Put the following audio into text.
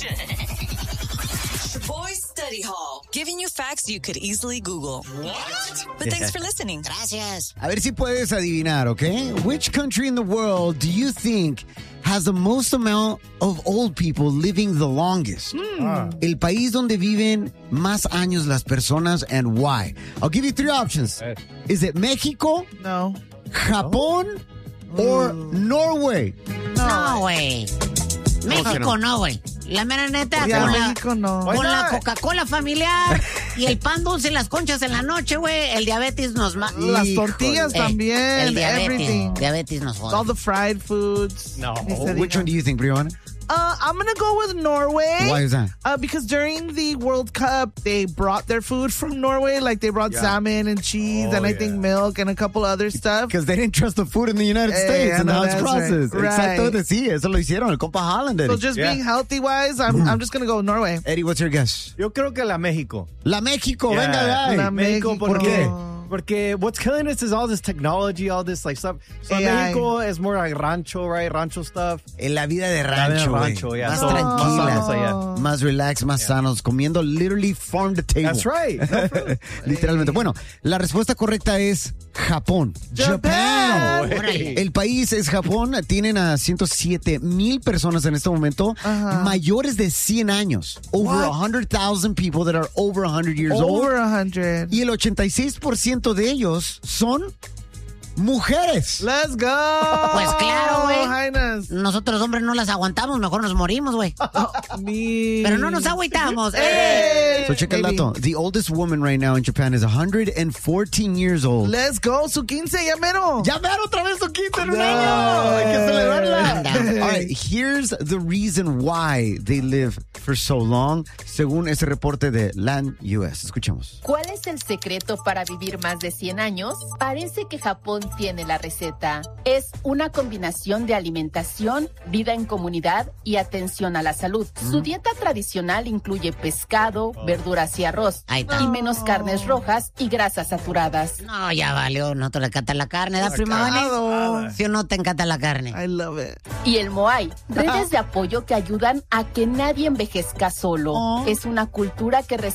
Boys Study Hall, giving you facts you could easily Google. What? But thanks for listening. Gracias. A ver si puedes adivinar, okay? Which country in the world do you think has the most amount of old people living the longest? El país donde viven más años las personas and why? I'll give you three options. Is it Mexico? No. Japón? Or Norway? No, güey. México no, güey. La mera neta, Ya, con, México no. con la Coca-Cola familiar y el pan dulce y las conchas en la noche, güey, el diabetes nos mata. Las tortillas también. El Everything. diabetes nos jode. All the fried foods. No. Which one do you think, Brianna? I'm going to go with Norway. Why is that? Because during the World Cup, they brought their food from Norway. Like, they brought salmon and cheese and I think milk and a couple other stuff. Because they didn't trust the food in the United States and how it's processed. Right. Exacto, sí, eso lo hicieron, el compa Holland. So just being healthy-wise, I'm just going to go with Norway. Eddie, what's your guess? Yo creo que la México. La México, Yeah. venga, guy. La México, ¿por qué? México. Porque what's killing us is all this technology, all this like stuff. So AI. México is more like rancho, right? Rancho stuff. En la vida de La vida de rancho, rancho, güey. yeah. Más So, tranquilas, más sanos, más relax, más sanos, comiendo literally farm to table. That's right. Literalmente. Bueno, la respuesta correcta es Japón. Japan. Órale. El país es Japón. Tienen a 107,000 personas en este momento mayores de 100 años. Over 100,000 people that are over 100 years old. Over 100. Y el 86% de ellos son mujeres. Let's go. Pues claro, güey. Highness. Nosotros hombres no las aguantamos, mejor nos morimos, güey. Pero no nos agüitamos. Hey. So checa el Baby. dato. The oldest woman right now in Japan is 114 years old. Let's go. Su 15, ya mero. ¡Ya ver otra vez su 15 en un año! ¡Hay que celebrarla! All right, here's the reason why they live for so long, según ese reporte de Land US. Escuchemos. ¿Cuál es el secreto para vivir más de 100 años? Parece que Japón tiene la receta. Es una combinación de alimentación, vida en comunidad y atención a la salud. Su dieta tradicional incluye pescado, verduras y arroz, Ahí está. y menos carnes rojas y grasas saturadas. No, ya valió. No te le encanta la carne, ¿da, prima Vane? Si o no te encanta la carne. I love it. Y el Moai, redes de apoyo que ayudan a que nadie envejezca solo. Es una cultura que